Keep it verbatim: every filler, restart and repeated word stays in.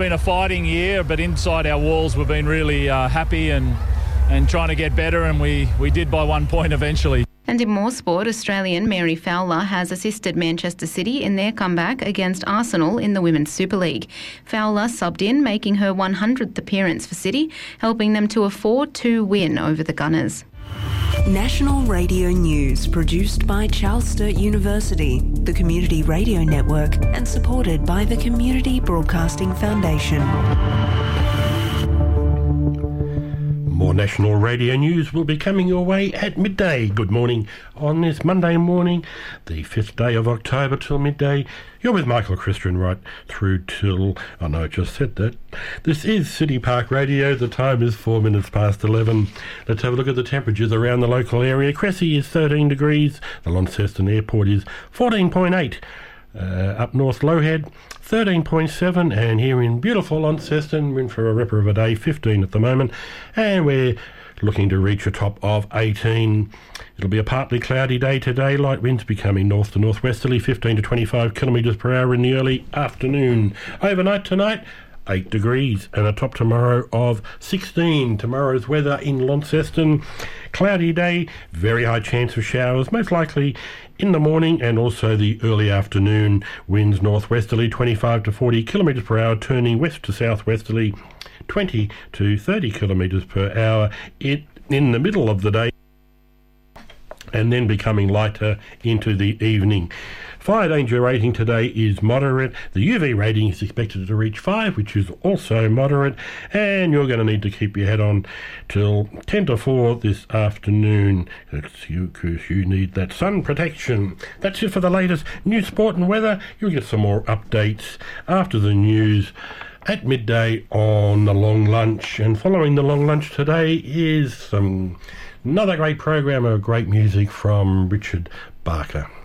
Been a fighting year, but inside our walls we've been really uh, happy and and trying to get better, and we, we did by one point eventually. And in more sport, Australian Mary Fowler has assisted Manchester City in their comeback against Arsenal in the Women's Super League. Fowler subbed in, making her one hundredth appearance for City, helping them to a four two win over the Gunners. National Radio News, produced by Charles Sturt University, the Community Radio Network, and supported by the Community Broadcasting Foundation. More National Radio News will be coming your way at midday. Good morning on this Monday morning, the fifth day of October till midday. You're with Michael Christian right through till, I know I just said that. This is City Park Radio. The time is four minutes past eleven. Let's have a look at the temperatures around the local area. Cressy is thirteen degrees. The Launceston Airport is fourteen point eight. Uh, up north, Lowhead, thirteen point seven, and here in beautiful Launceston, we're in for a ripper of a day, fifteen at the moment, and we're looking to reach a top of eighteen. It'll be a partly cloudy day today, light winds becoming north to northwesterly, fifteen to twenty-five kilometres per hour in the early afternoon. Overnight tonight, eight degrees, and a top tomorrow of sixteen. Tomorrow's weather in Launceston, cloudy day, very high chance of showers, most likely in the morning and also the early afternoon. Winds northwesterly, twenty-five to forty kilometres per hour, turning west to southwesterly, twenty to thirty kilometres per hour in, in the middle of the day, and then becoming lighter into the evening. Fire danger rating today is moderate. The U V rating is expected to reach five, which is also moderate, and you're going to need to keep your head on till ten to four this afternoon because you, you need that sun protection. That's it for the latest news, sport and weather. You'll get some more updates after the news at midday on the long lunch. And following the long lunch today is some another great program of great music from Richard Barker.